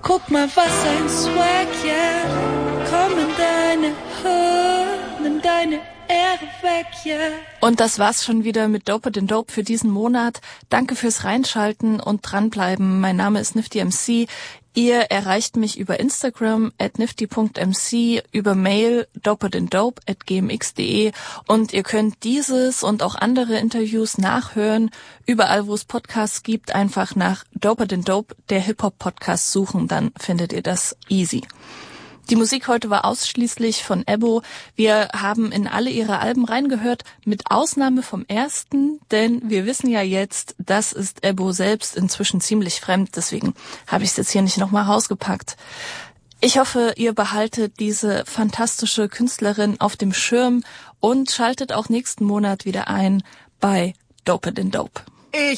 Guck mal, was ein Swag, yeah. Komm in deine Höhe, nimm deine Ehre weg, yeah. Und das war's schon wieder mit Doper den Dope für diesen Monat. Danke fürs Reinschalten und dranbleiben. Mein Name ist Nifty MC. Ihr erreicht mich über Instagram @nifty.mc, über Mail doperdendope@gmx.de und ihr könnt dieses und auch andere Interviews nachhören. Überall, wo es Podcasts gibt, einfach nach Doper den Dope, der Hip-Hop-Podcast suchen, dann findet ihr das easy. Die Musik heute war ausschließlich von Ebo. Wir haben in alle ihre Alben reingehört, mit Ausnahme vom ersten, denn wir wissen ja jetzt, das ist Ebo selbst inzwischen ziemlich fremd, deswegen habe ich es jetzt hier nicht nochmal rausgepackt. Ich hoffe, ihr behaltet diese fantastische Künstlerin auf dem Schirm und schaltet auch nächsten Monat wieder ein bei Doper den Dope.